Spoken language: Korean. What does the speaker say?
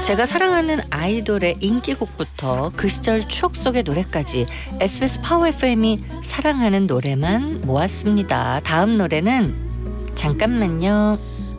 제가 사랑하는 아이돌의 인기곡부터 그 시절 추억 속의 노래까지 SBS 파워 FM이 사랑하는 노래만 모았습니다. 다음 노래는 잠깐만요.